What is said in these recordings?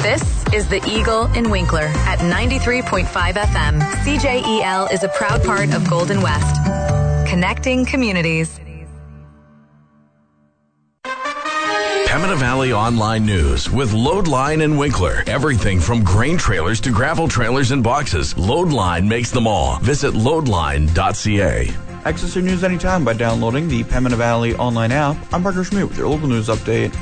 This is The Eagle in Winkler at 93.5 FM. CJEL is a proud part of Golden West. Connecting communities. Pembina Valley Online News with Loadline and Winkler. Everything from grain trailers to gravel trailers and boxes. Loadline makes them all. Visit loadline.ca. Access your news anytime by downloading the Pembina Valley Online app. I'm Parker Schmidt with your local news update.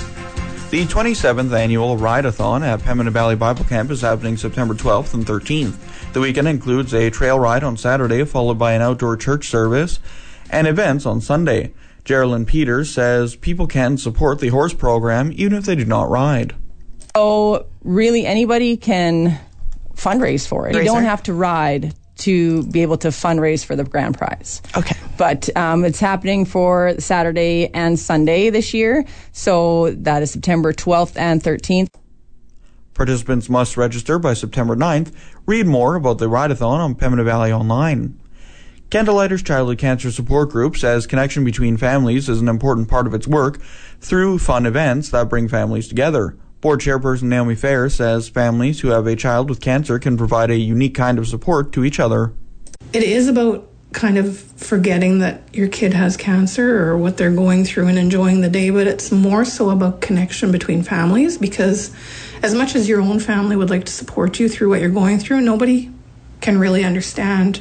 The 27th annual Ride-a-thon at Pembina Valley Bible Camp is happening September 12th and 13th. The weekend includes a trail ride on Saturday, followed by an outdoor church service and events on Sunday. Geraldine Peters says people can support the horse program even if they do not ride. So really anybody can fundraise for it. You don't have to ride to be able to fundraise for the grand prize. Okay. But it's happening for Saturday and Sunday this year. So that is September 12th and 13th. Participants must register by September 9th. Read more about the Ride-a-thon on Pembina Valley Online. Candlelighters Childhood Cancer Support Group says connection between families is an important part of its work through fun events that bring families together. Board Chairperson Naomi Fair says families who have a child with cancer can provide a unique kind of support to each other. It is about kind of forgetting that your kid has cancer or what they're going through and enjoying the day, but it's more so about connection between families, because as much as your own family would like to support you through what you're going through, nobody can really understand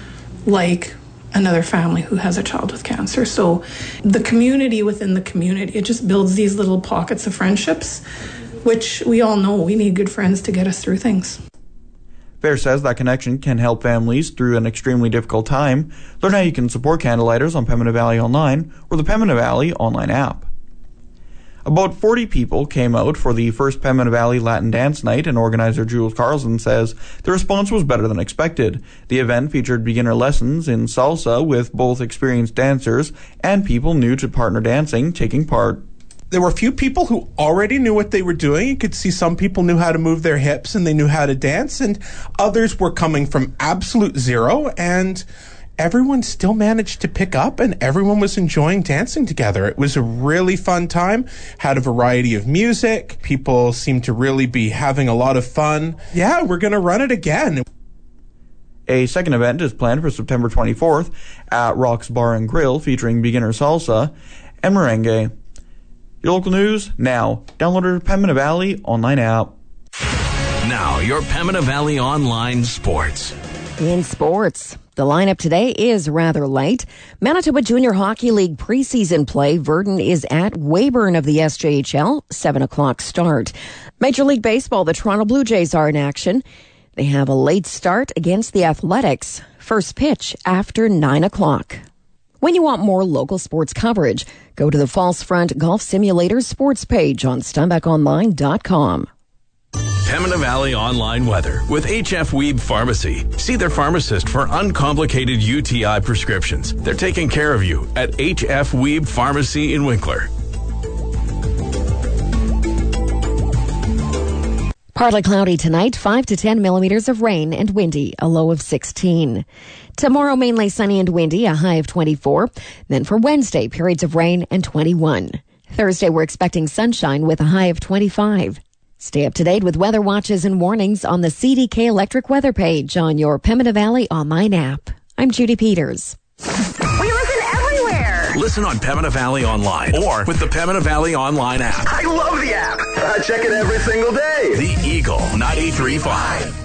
like another family who has a child with cancer. So the community within the community, it just builds these little pockets of friendships, which we all know we need good friends to get us through things. Fair says that connection can help families through an extremely difficult time. Learn how you can support Candlelighters on Pembina Valley Online or the Pembina Valley Online app. About 40 people came out for the first Pembina Valley Latin Dance Night, and organizer Jules Carlson says the response was better than expected. The event featured beginner lessons in salsa with both experienced dancers and people new to partner dancing taking part. There were a few people who already knew what they were doing. You could see some people knew how to move their hips and they knew how to dance, and others were coming from absolute zero, and everyone still managed to pick up and everyone was enjoying dancing together. It was a really fun time, had a variety of music. People seemed to really be having a lot of fun. Yeah, we're going to run it again. A second event is planned for September 24th at Rock's Bar and Grill, featuring beginner salsa and merengue. Your local news now. Download the Pembina Valley Online app. Now, your Pembina Valley Online sports. In sports, the lineup today is rather light. Manitoba Junior Hockey League preseason play. Verdon is at Weyburn of the SJHL, 7 o'clock start. Major League Baseball, the Toronto Blue Jays are in action. They have a late start against the Athletics. First pitch after 9 o'clock. When you want more local sports coverage, go to the False Front Golf Simulator sports page on StumbacOnline.com. Pembina Valley Online weather with HF Weeb Pharmacy. See their pharmacist for uncomplicated UTI prescriptions. They're taking care of you at HF Weeb Pharmacy in Winkler. Partly cloudy tonight, 5 to 10 millimeters of rain and windy, a low of 16. Tomorrow, mainly sunny and windy, a high of 24. Then for Wednesday, periods of rain and 21. Thursday, we're expecting sunshine with a high of 25. Stay up to date with weather watches and warnings on the CDK Electric weather page on your Pembina Valley Online app. I'm Judy Peters. We listen everywhere. Listen on Pembina Valley Online or with the Pembina Valley Online app. I love the app. I check it every single day. The Eagle 93.5.